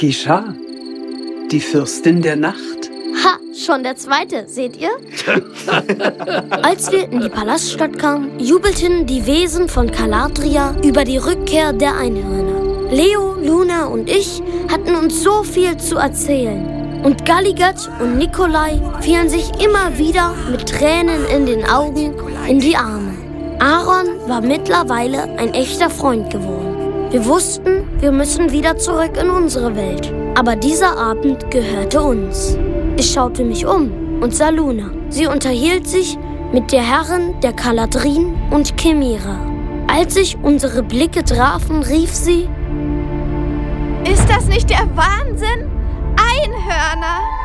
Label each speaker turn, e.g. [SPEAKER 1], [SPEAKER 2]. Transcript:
[SPEAKER 1] Gisha, die Fürstin der Nacht.
[SPEAKER 2] Ha, schon der zweite, seht ihr? Als wir in die Palaststadt kamen, jubelten die Wesen von Caladria über die Rückkehr der Einhörner. Leo, Luna und ich hatten uns so viel zu erzählen. Und Galligat und Nikolai fielen sich immer wieder mit Tränen in den Augen in die Arme. Aaron war mittlerweile ein echter Freund geworden. Wir wussten, wir müssen wieder zurück in unsere Welt. Aber dieser Abend gehörte uns. Ich schaute mich um und sah Luna. Sie unterhielt sich mit der Herrin der Caladrin und Chimera. Als sich unsere Blicke trafen, rief sie:
[SPEAKER 3] Ist das nicht der Wahnsinn? Einhörner!